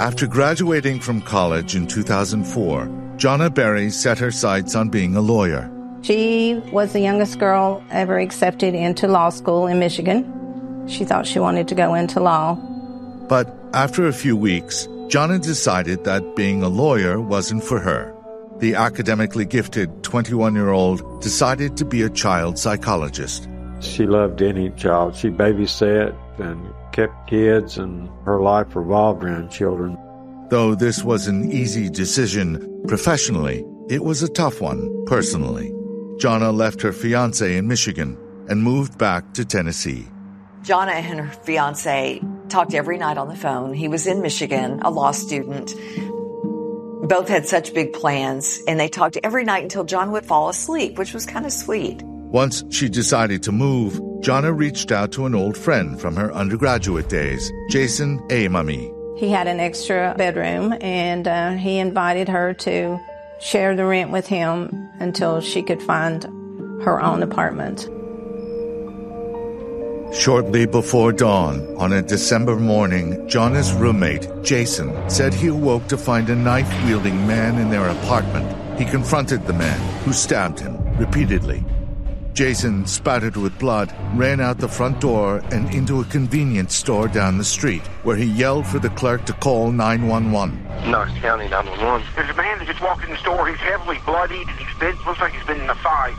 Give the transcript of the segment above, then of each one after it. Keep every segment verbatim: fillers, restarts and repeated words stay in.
After graduating from college in two thousand four, Jonna Berry set her sights on being a lawyer. She was the youngest girl ever accepted into law school in Michigan. She thought she wanted to go into law. But after a few weeks, Jonna decided that being a lawyer wasn't for her. The academically gifted twenty-one-year-old decided to be a child psychologist. She loved any child. She babysat and kept kids, and her life revolved around children. Though this was an easy decision professionally, it was a tough one personally. Jonna left her fiancé in Michigan and moved back to Tennessee. Jonna and her fiancé talked every night on the phone. He was in Michigan, a law student. Both had such big plans, and they talked every night until John would fall asleep, which was kind of sweet. Once she decided to move, Jonna reached out to an old friend from her undergraduate days, Jason Amami. He had an extra bedroom, and uh, he invited her to share the rent with him until she could find her own apartment. Shortly before dawn, on a December morning, Jonna's roommate, Jason, said he awoke to find a knife-wielding man in their apartment. He confronted the man, who stabbed him repeatedly. Jason, spattered with blood, ran out the front door and into a convenience store down the street, where he yelled for the clerk to call nine one one. Knox County nine one one. There's a man that just walked in the store. He's heavily bloodied, and he's been, looks like he's been in a fight.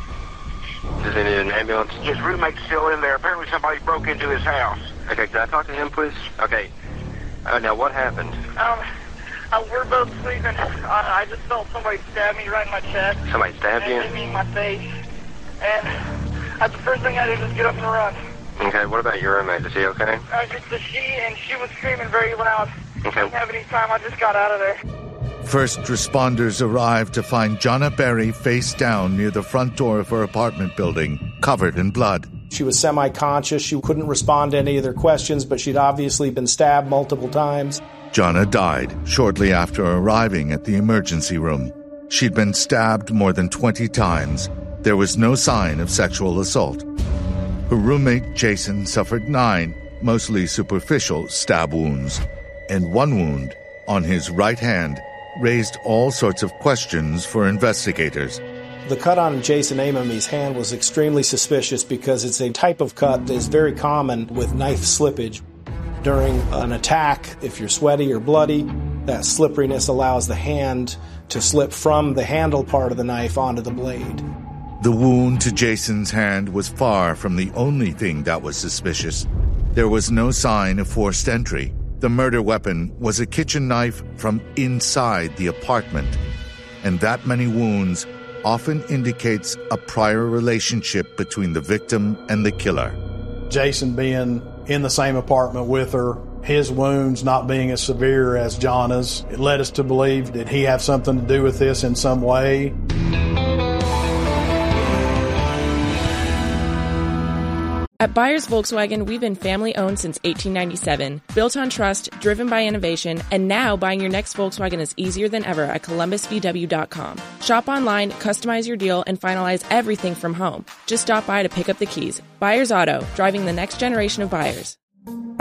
Does he need an ambulance? His roommate's still in there. Apparently somebody broke into his house. Okay, can I talk to him, please? Okay. Uh, now, what happened? Um, uh, we're both sleeping. I, I just felt somebody stab me right in my chest. Somebody stabbed you? And hit me in my face. And that's the first thing I did was get up and run. Okay, what about your roommate? Is he okay? Uh, it's a she, and she was screaming very loud. Okay. I didn't have any time. I just got out of there. First responders arrived to find Jonna Berry face down near the front door of her apartment building, covered in blood. She was semi-conscious. She couldn't respond to any of their questions, but she'd obviously been stabbed multiple times. Jonna died shortly after arriving at the emergency room. She'd been stabbed more than twenty times. There was no sign of sexual assault. Her roommate, Jason, suffered nine, mostly superficial, stab wounds, and one wound on his right hand raised all sorts of questions for investigators. The cut on Jason Amami's hand was extremely suspicious because it's a type of cut that is very common with knife slippage. During an attack, if you're sweaty or bloody, that slipperiness allows the hand to slip from the handle part of the knife onto the blade. The wound to Jason's hand was far from the only thing that was suspicious. There was no sign of forced entry. The murder weapon was a kitchen knife from inside the apartment, and that many wounds often indicates a prior relationship between the victim and the killer. Jason being in the same apartment with her, his wounds not being as severe as Jonna's, it led us to believe that he had something to do with this in some way. At Byers Volkswagen, we've been family-owned since eighteen ninety-seven, built on trust, driven by innovation, and now buying your next Volkswagen is easier than ever at Columbus V W dot com. Shop online, customize your deal, and finalize everything from home. Just stop by to pick up the keys. Byers Auto, driving the next generation of buyers.